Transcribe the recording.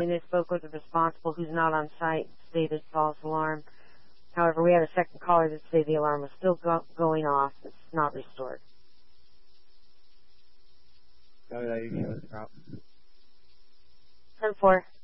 they spoke with the responsible who's not on site, stated false alarm. However, we had a second caller that said the alarm was still going off. It's not restored. What's the route? 10-4.